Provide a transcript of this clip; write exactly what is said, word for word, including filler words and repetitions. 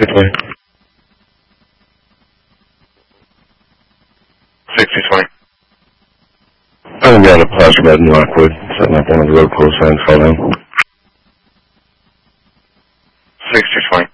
twenty. sixty twenty. I'm going to be out of Placer Bed in Lockwood, setting up one of the road close signs, call down. sixty twenty.